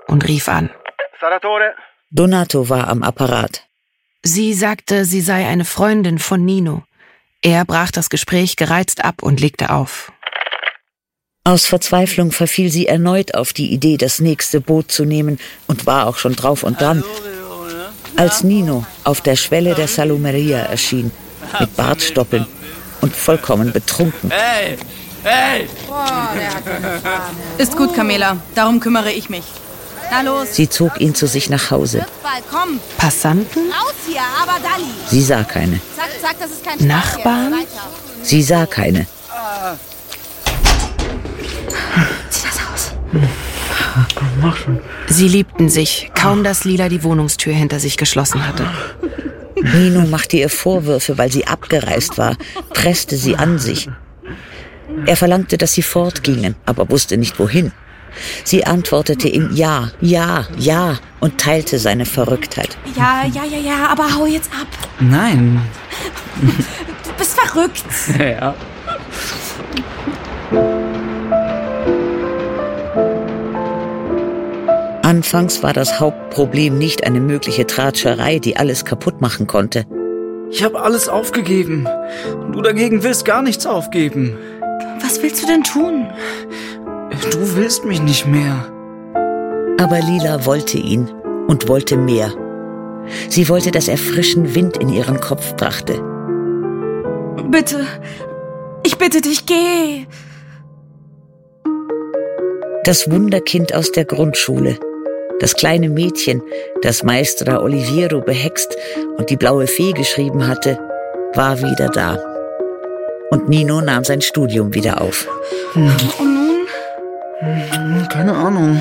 und rief an. Salvatore? Donato war am Apparat. Sie sagte, sie sei eine Freundin von Nino. Er brach das Gespräch gereizt ab und legte auf. Aus Verzweiflung verfiel sie erneut auf die Idee, das nächste Boot zu nehmen und war auch schon drauf und dran. Als Nino auf der Schwelle der Salumeria erschien, mit Bartstoppeln und vollkommen betrunken. Hey! Hey! Ist gut, Camela. Darum kümmere ich mich. Na los. Sie zog ihn zu sich nach Hause. Komm. Passanten? Raus hier, aber Dalli. Sie sah keine. Sag, das ist kein Spaß. Nachbarn? Sie sah keine. Zieh das aus. Mach schon. Sie liebten sich, kaum dass Lila die Wohnungstür hinter sich geschlossen hatte. Nino machte ihr Vorwürfe, weil sie abgereist war, presste sie an sich. Er verlangte, dass sie fortgingen, aber wusste nicht wohin. Sie antwortete ihm Ja, ja, ja und teilte seine Verrücktheit. Ja, aber hau jetzt ab. Nein. Du bist verrückt. Ja. Anfangs war das Hauptproblem nicht eine mögliche Tratscherei, die alles kaputt machen konnte. Ich habe alles aufgegeben. Du dagegen willst gar nichts aufgeben. Was willst du denn tun? Du willst mich nicht mehr. Aber Lila wollte ihn und wollte mehr. Sie wollte, dass er frischen Wind in ihren Kopf brachte. Bitte, ich bitte dich, geh. Das Wunderkind aus der Grundschule, das kleine Mädchen, das Maestra Oliviero behext und die blaue Fee geschrieben hatte, war wieder da. Und Nino nahm sein Studium wieder auf. Und nun? Keine Ahnung.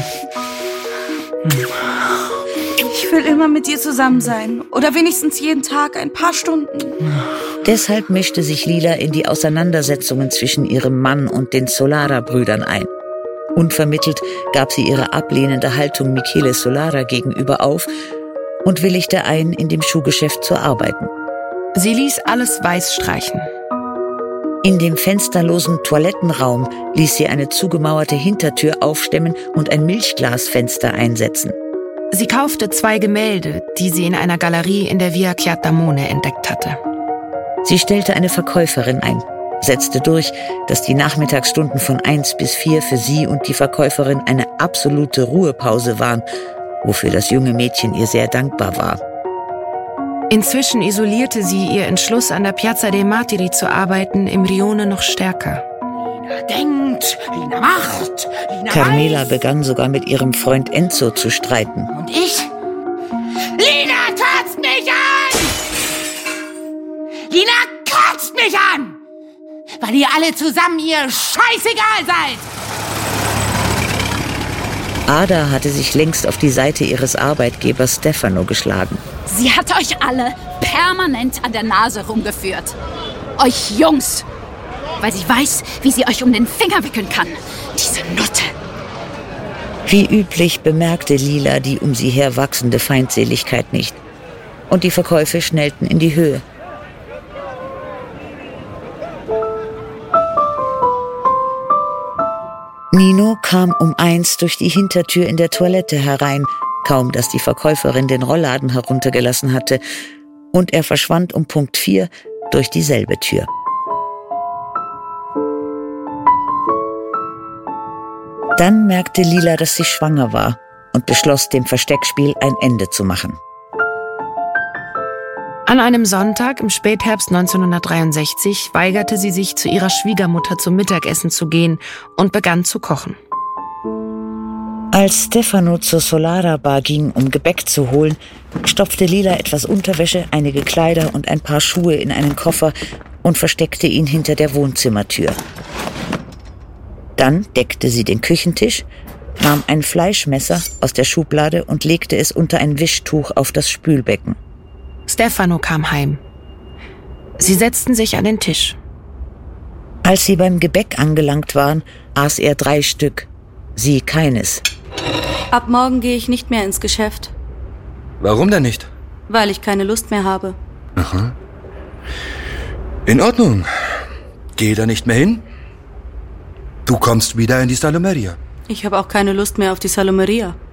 Ich will immer mit dir zusammen sein. Oder wenigstens jeden Tag ein paar Stunden. Deshalb mischte sich Lila in die Auseinandersetzungen zwischen ihrem Mann und den Solara-Brüdern ein. Unvermittelt gab sie ihre ablehnende Haltung Michele Solara gegenüber auf und willigte ein, in dem Schuhgeschäft zu arbeiten. Sie ließ alles weiß streichen. In dem fensterlosen Toilettenraum ließ sie eine zugemauerte Hintertür aufstemmen und ein Milchglasfenster einsetzen. Sie kaufte 2 Gemälde, die sie in einer Galerie in der Via Chiatamone entdeckt hatte. Sie stellte eine Verkäuferin ein, setzte durch, dass die Nachmittagsstunden von 1 bis 4 für sie und die Verkäuferin eine absolute Ruhepause waren, wofür das junge Mädchen ihr sehr dankbar war. Inzwischen isolierte sie ihr Entschluss, an der Piazza dei Martiri zu arbeiten, im Rione noch stärker. Lina denkt, Lina macht, Lina Carmela weiß. begann sogar mit ihrem Freund Enzo zu streiten. Und ich? Lina kotzt mich an! Lina kotzt mich an! Weil ihr alle zusammen ihr scheißegal seid! Ada hatte sich längst auf die Seite ihres Arbeitgebers Stefano geschlagen. Sie hat euch alle permanent an der Nase rumgeführt. Euch Jungs. Weil sie weiß, wie sie euch um den Finger wickeln kann. Diese Nutte. Wie üblich bemerkte Lila die um sie her wachsende Feindseligkeit nicht. Und die Verkäufe schnellten in die Höhe. Nino kam um 1 durch die Hintertür in der Toilette herein, kaum dass die Verkäuferin den Rollladen heruntergelassen hatte, und er verschwand um Punkt 4 durch dieselbe Tür. Dann merkte Lila, dass sie schwanger war und beschloss, dem Versteckspiel ein Ende zu machen. An einem Sonntag im Spätherbst 1963 weigerte sie sich, zu ihrer Schwiegermutter zum Mittagessen zu gehen und begann zu kochen. Als Stefano zur Solara-Bar ging, um Gebäck zu holen, stopfte Lila etwas Unterwäsche, einige Kleider und ein paar Schuhe in einen Koffer und versteckte ihn hinter der Wohnzimmertür. Dann deckte sie den Küchentisch, nahm ein Fleischmesser aus der Schublade und legte es unter ein Wischtuch auf das Spülbecken. Stefano kam heim. Sie setzten sich an den Tisch. Als sie beim Gebäck angelangt waren, aß er 3 Stück, sie keines. Ab morgen gehe ich nicht mehr ins Geschäft, Warum denn nicht? weil ich keine Lust mehr habe. Aha. In Ordnung. Geh da nicht mehr hin. Du kommst wieder in die Salumeria. Ich habe auch keine Lust mehr auf die Salumeria.